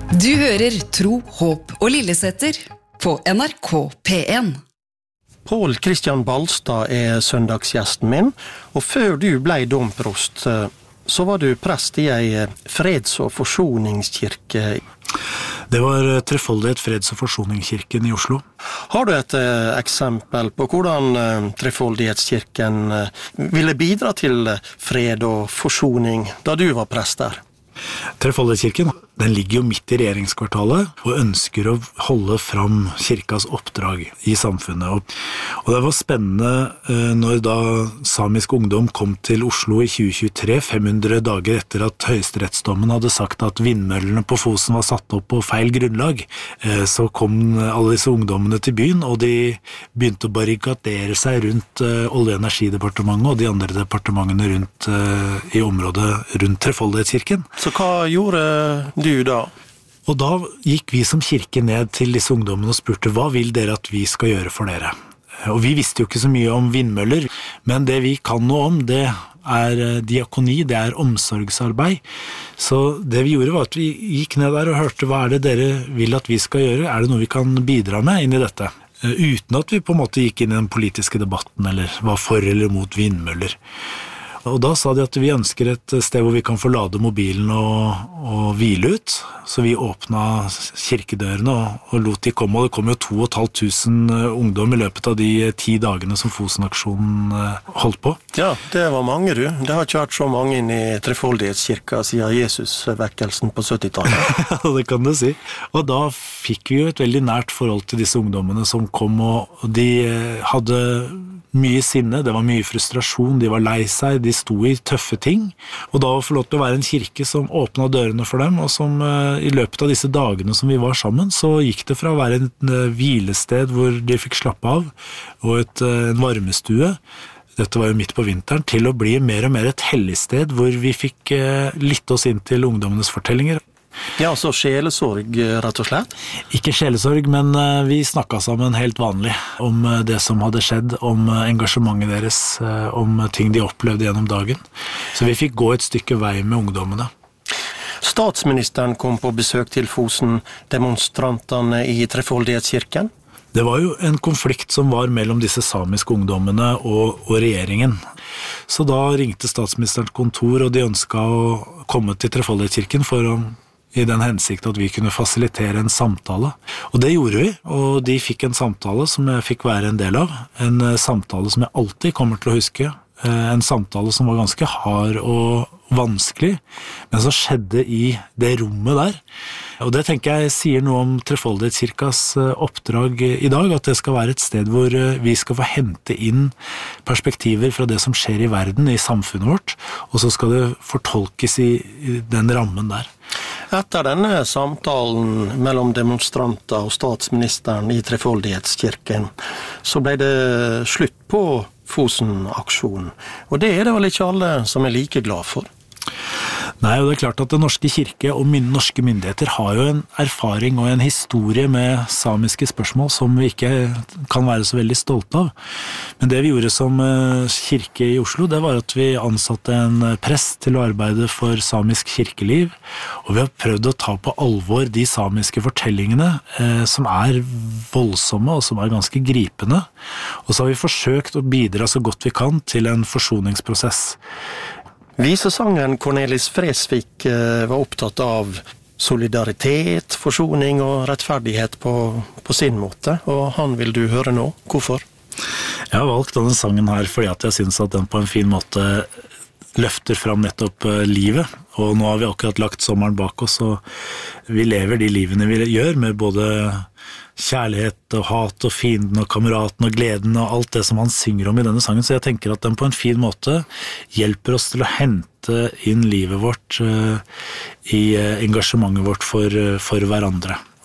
Du hører Tro, håp og Lillesetter på NRK P1. Pål Kristian Balstad søndagsgjesten min, og før du ble domprost, så var du prest i ei freds- og forsoningskirke. Det var Trefoldighet freds- og forsoningskirken i Oslo. Har du et eksempel på hvordan Trefoldighetskirken ville bidra til fred og forsoning da du var prest der? Trefoldighetskirken, den ligger jo midt i regjeringskvartalet og ønsker å holde fram kirkas oppdrag i samfunnet. Og det var spennende når da samisk ungdom kom til Oslo i 2023, 500 dager etter at høyesterettsdommen hadde sagt at vindmøllene på Fosen var satt opp på feil grunnlag, så kom alle disse ungdommene til byen, og de begynte å barrikadere seg rundt Olje- og energidepartementet og de andre departementene rundt i området rundt Trefoldighetskirken. Så hva gjorde du da? Og da gikk vi som kirke ned til disse ungdommene og spurte, hva vil dere at vi skal gjøre for dere? Og vi visste jo ikke så mye om vindmøller, men det vi kan noe om, det diakoni, det omsorgsarbeid. Så det vi gjorde var at vi gikk ned der og hørte, hva det dere vil at vi skal gjøre? Det noe vi kan bidra med inn i dette? Uten at vi på en måte gikk inn i den politiske debatten, eller var for eller mot vindmøller. Og da sa de at vi ønsker et sted hvor vi kan få lade mobilen og hvile ut. Så vi åpnet kirkedørene og lot de komme, og det kom jo 2500 ungdom i løpet av de 10 dagene som Fosen-aksjonen holdt på. Ja, det var mange du. Det har ikke vært så mange inn i Trefoldighetskirka siden Jesus-vekkelsen på 70-tallet. Ja, det kan du si. Og da fikk vi jo et veldig nært forhold til disse ungdommene som kom, og de hadde mye sinne, det var mye frustrasjon, de var lei seg, de sto i tøffe ting, og da å få lov til å være en kirke som åpnet dørene for dem, og som i løpet av disse dagene som vi var sammen, så gikk det fra å være et hvilested hvor de fikk slappe av, og en varmestue, dette var jo midt på vinteren, til å bli mer og mer et helligsted hvor vi fikk lytte oss inn til ungdommenes fortellinger. Ja, så sjelesorg, rett og slett? Ikke sjelesorg, men vi snakket sammen helt vanlig om det som hadde skjedd, om engasjementet deres, om ting de opplevde gjennom dagen. Så vi fikk gå et stykke vei med ungdommene. Statsministeren kom på besøk til Fosen, demonstrantene i Trefoldighetskirken. Det var jo en konflikt som var mellom disse samiske ungdommene og regjeringen. Så da ringte statsministerens kontor, og de ønsket å komme til Trefoldighetskirken i den hensikt at vi kunne fasilitere en samtale. Og det gjorde vi, og de fikk en samtale som jeg fikk være en del av. En samtale som jeg alltid kommer til å huske. En samtale som var ganske hard og vanskelig, men som skjedde i det rommet der. Og det tenker jeg sier noe om Trefoldighetskirkas oppdrag i dag, at det skal være et sted hvor vi skal få hente inn perspektiver fra det som skjer i verden, i samfunnet vårt, og så skal det fortolkes i den rammen der. Etter denne samtalen mellom demonstranter og statsministeren i Trefoldighetskirken, så ble det slutt på Fosen-aksjonen. Og det det vel ikke alle som like glad for? Nei, og det klart at Den norske kirke og norske myndigheter har jo en erfaring og en historie med samiske spørsmål som vi ikke kan være så veldig stolte av. Men det vi gjorde som kirke i Oslo, det var at vi ansatte en prest til å arbeide for samisk kirkeliv, og vi har prøvd å ta på alvor de samiske fortellingene som voldsomme og som ganske gripende. Og så har vi forsøkt å bidra så godt vi kan til en forsoningsprosess. Visesangeren Cornelis Vreeswijk var opptatt av solidaritet, forsoning og rettferdighet på sin måte, og han vil du høre nå. Hvorfor? Jeg har valgt denne sangen her fordi at jeg synes at den på en fin måte løfter fram nettopp livet, og nå har vi akkurat lagt sommeren bak oss, og vi lever de livene vi gjør med både kjærlighet og hat og fienden og kameraten og gleden og alt det som han synger om i denne sangen, så jeg tenker at den på en fin måte hjelper oss til å hente inn livet vårt i engasjementet vårt for hverandre.